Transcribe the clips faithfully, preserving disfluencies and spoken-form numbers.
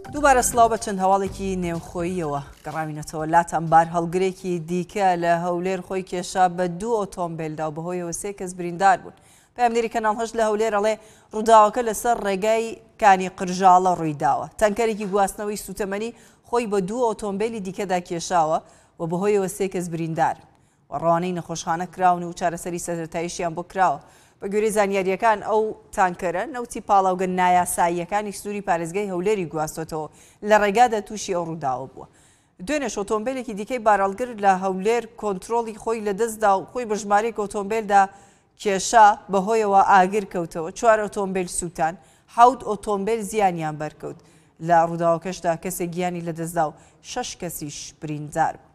دووبارە سڵاو بە چەند هەواڵێکی نێوخۆییەوە گەڕاوینەتەوە لاتان بار هەڵگرێکی دیکە لە هەولێر خۆی کێشا بە دوو ئۆتۆمبیلدا و بەهۆیەوە سێ کەس بریندار بوون. پامێری کەناڵ هەشت لە هەولێر ئەڵێ ڕووداوەکە لەسەر ڕێگای کانی قرژاڵە ڕوویداوە. تانکەرێکی گواستنەوەی سوتەمەنی خۆی بە دوو ئۆتۆمبیلی دیکەدا کێشاوە و بەهۆیەوە سێ کەس بریندار و ڕەوانەی نەخۆشخانە کراون و چارەسەری سەرەتاییشیان بۆ کراوە. بە گوێرەی زانیاریەکان ئەو تانکەرە نەوتی پاڵاوگە نایاساییەکانی سووری پارێزگای هەولێری گواستۆتەوە لە ڕێگادا تووشی ئەو ڕووداوە بووە. دوێنێش ئۆتۆمبیلێکی دیکەی بارەڵگر لە هەولێر کۆنتڕۆڵی خۆی لەدەستدا و خۆی بە ژمارەیەک ئۆتۆمبیلدا کێشا بەهۆیەوە ئاگر کەوتەوە. چوار ئۆتۆمبیل سووتان، حەوت ئۆتۆمبیل زیانیان بەرکەوت. لە ڕووداوەکەشدا کەسێک گیانی لەدەستدا و شەش کەسیش بریندار بوو.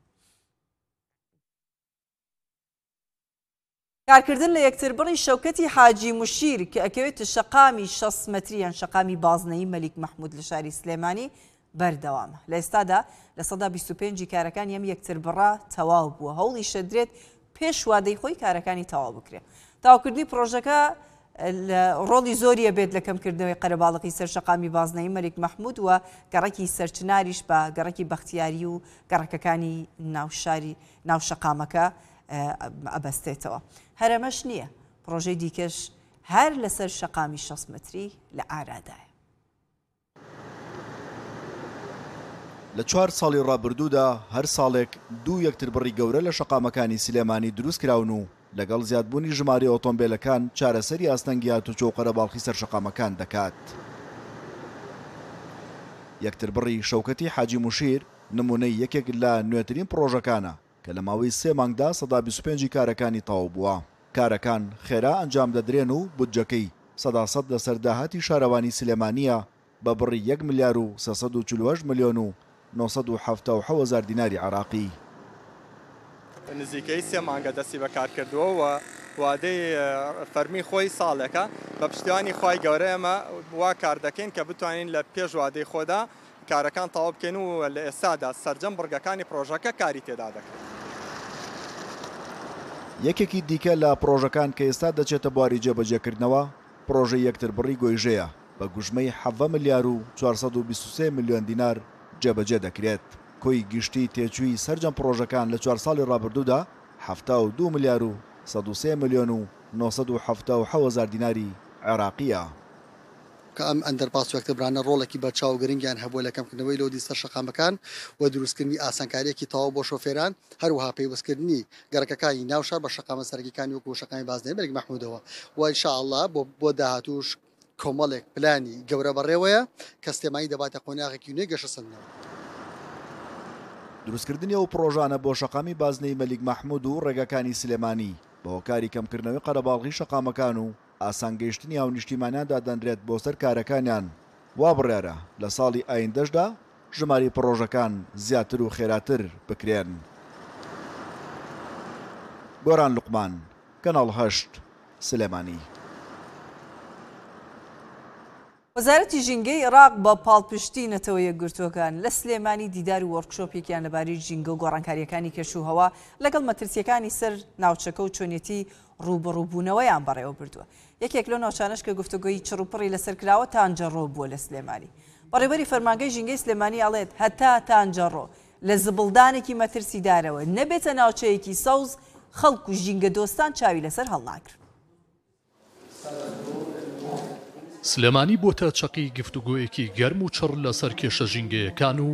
کارکردن لە یەکتربڕی شەوکەتی حاجی موشیر کە ئەکەوێتە شەقامی شەست مەتریان شەقامی بازنەیی مەلیک مەحموود لە شاری سلێمانی بەردەوامە. لە ئێستادا لە سەدا بیست و پێنج کارەکان ئەم یەکتربڕا تەواو بووە. هەوڵی شەدرێت پێش وادەی خۆی کارەکانی تەواو بکرێت. تاواکردنی پرۆژەکە ڕۆڵی زۆریە بێت لە کەمکردنەوەی قەرەباڵغی سەر شەقامی بازنەیی مەلیک مەحموود و گەڕەکی سەرچناریش بە گەڕەکی بەختیاری و گەڕەکەکانی ناوشاری ناوشەقامەکە ئەبەستێتەوە. هەرەمەش نییە، پرۆژەی دیکەش هەر لەسەر شەقامی شەست مەتری لە ئارادایە. لە چوار ساڵی ڕابردوودا هەر ساڵێک دوو یەکتربڕی گەورە لە شەقامەکانی سلێمانی دروست کراون و لەگەڵ زیادبوونی ژماری ئۆتۆمبیلەکان چارەسەری ئاستەنگیات و چۆ قەرەباڵغی سەر شەقامەکان دەکات. یەکتربڕی شەوکەتی حاجی موشیر نمونەی یەکێک لە نوێترین پرۆژەکانە کە لە ماوەی سێ مانگدا سەدا بیست و پێنج کارەکانی تەواو بووە. کارەکان خێرا ئەنجام دەدرێن و بودجەکەی سەدا سەد لەسەر داهاتی شارەوانی سلێمانیە بە بڕی یەک ملیار و سەد و چل و هەشت ملیۆن و نۆ سەد و حەڤدە و حەوت هەزار دیناری عراقی. نزیکەی سێ مانگە دەستی بەکار کردووە و وادەی فەرمی خۆی ساڵێکە بە پشتیوانی خی گەورە ئێمە وا کار دەکەین کە بتوانین لە پێش وادەی خۆدا کارەکان تەواو بکەین و لە ئێستادا سەرجەم بڕگەکانی پرۆژەکە کاری تێدا دەکەین. یەکێکی دیکە لە پرۆژەکان کە ئێستا دەچێتە بواری جێبەجێکردنەوە پرۆژەی یەکتربڕی گۆیژەیە بە گوژمەی حەڤدە ملیار و چوارسەد و بیست و سێ ملیۆن دینار جێبەجێ دەکرێت. کۆی گشتی تێچووی سەرجەم پرۆژەکان لە چوار ساڵی ڕابردوودا حەڤدە و دوو ملیار و سەد و سێ ملیۆن و نۆ سەد و حەڤدە و حەوت هەزار دیناری عێراقیە. کە ئەم ئەندەرپاس و یەکتربرانە ڕۆڵێکی بە چاو گرنگیان هەبووە لە کەمکردنەوەی لۆدی سەر شەقامەکان و دروستکردنی ئاسانکاریەکی تەواو بۆ شۆفێران، هەروەها پەیوەستکردنی گەڕەکەکانی ناوشار بە شەقامە سەرەکیەکانی وەکو شەقامی بازنەی مەلیک مەحموودەوە و ئینشاءڵڵا بۆ بۆ داهاتووش کۆمەڵێک پلانی گەورە بەڕێوەیە کە سلێمانی دەباتە قۆناغێکی نوێی گەشە سەرنەوە. دروستکردنی ئەو پرۆژانە بۆ شەقامی بازنەی مەلیک مەحموود و ڕێگەکانی سلێمانی بە هۆکاری کەمکردنەوەی قەرەباڵغی شەقامەکان و ئاسانگەیشتنی هاو نیشتیمانیاندا دەنرێت بۆ سەر کارەکانیان. وا بڕیارە لە ساڵی ئایندەشدا ژماری پرۆژەکان زیاتر و خێراتر بکرێن. گۆران لوقمان، کەناڵ هەشت، سلێمانی. وەزارەتی ژینگەی عێراق بە پاڵپشتی نەتەوە یەکگرتووەکان لە سلێمانی دیدار و وەرکشۆپێکیان لەبارەی ژینگە و گۆڕانکاریەکانی کەشوهەوا لەگەڵ مەترسیەکانی سەر ناوچەکە و چۆنیەتی ڕوبەڕووبوونەوەیان بەڕێوە بردووە. یەکێک لەو ناوچانەش کە گفتوگۆیی چڕوپڕی لەسەر کراوە تانجەڕۆ بووە لە سلێمانی. بەڕێوەبەری فەرمانگەی ژینگەی سلێمانی ئەڵێت هەتا تانجەڕۆ لە زبڵدانێکی مەترسیدارەوە نەبێتە ناوچەیەکی سەوز خەڵک و ژینگە دۆستان چاوی لەسەر هەڵناگرن. سلێمانی بۆتە چەقی گفتوگۆیەکی گەرم و چڕ لەسەر کێشە ژینگەیەکان و